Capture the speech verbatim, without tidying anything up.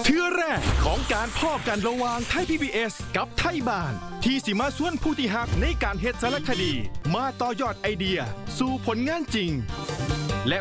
เทื่อแรกของการพ่อกันระหว่างไทย พี บี เอส กับไทยบ้านที่สิมาส่วนผู้ที่หักในการเฮ็ดสารคดีมาต่อยอดไอเดียสู่ผลงานจริงและ